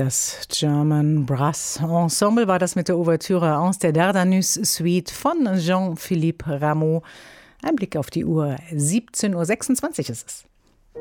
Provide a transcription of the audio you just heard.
Das German Brass Ensemble war das mit der Ouvertüre aus der Dardanus Suite von Jean-Philippe Rameau. Ein Blick auf die Uhr, 17:26 Uhr ist es.